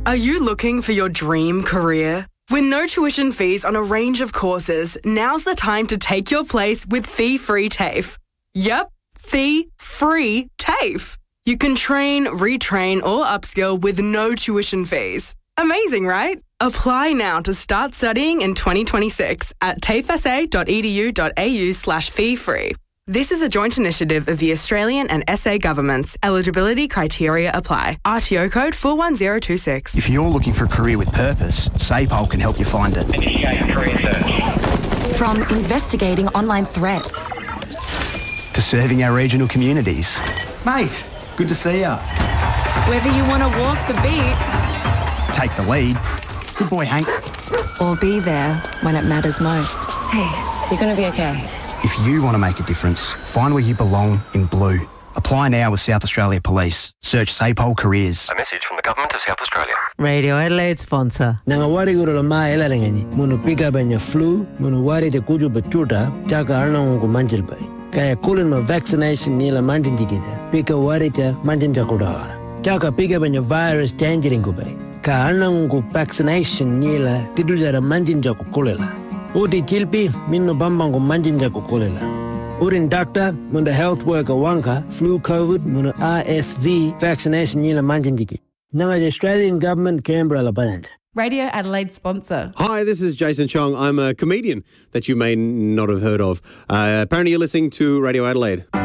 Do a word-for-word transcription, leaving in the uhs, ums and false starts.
Are you looking for your dream career? With no tuition fees on a range of courses, now's the time to take your place with fee-free TAFE. Yep, fee-free TAFE. You can train, retrain or upskill with no tuition fees. Amazing, right? Apply now to start studying in twenty twenty-six at tafesa.edu.au slash fee-free. This is a joint initiative of the Australian and S A governments. Eligibility criteria apply. R T O code four one zero two six. If you're looking for a career with purpose, SAPOL can help you find it. Initiate career search. From investigating online threats to serving our regional communities. Mate, good to see ya. Whether you want to walk the beat, take the lead. Good boy, Hank. Or be there when it matters most. Hey, you're going to be okay. If you want to make a difference, find where you belong in blue. Apply now with South Australia Police. Search SAPOL Careers. A message from the Government of South Australia. Radio Adelaide sponsor. Nanga wari guru lama elarengani. Munu pika banya flu, munu wari te kuju bachuta, chaka arna ungu manjil bai. Kaya kulin ma vaccination nila manjin jikida. Pika wari te manjin jakudara. Chaka pika banya virus tangerine bai. Ka arna ungu vaccination nila tidujara manjin jakukulela. Uti chilpi minno bambangu manjinja kukulela. Urin doctor munda health worker wanka flu COVID munda R S V vaccination nila manjinjiki. Nanga the Australian government Canberra band. Radio Adelaide sponsor. Hi, this is Jason Chong. I'm a comedian that you may not have heard of. Uh, apparently you're listening to Radio Adelaide.